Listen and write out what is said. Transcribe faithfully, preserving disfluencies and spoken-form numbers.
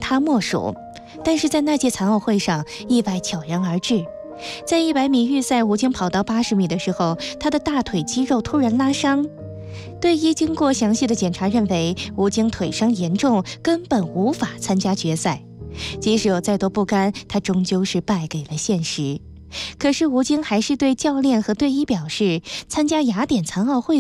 他莫属。但是在那届残奥会上，意外悄然而至。在一百米预赛，吴京跑到八十米的时候，他的大腿肌肉突然拉伤。队医经过详细的检查，认为吴京腿伤严重，根本无法参加决赛。即使有再多不甘，他终究是败给了现实。可是吴京还是对教练和队医表示，参加雅典残奥会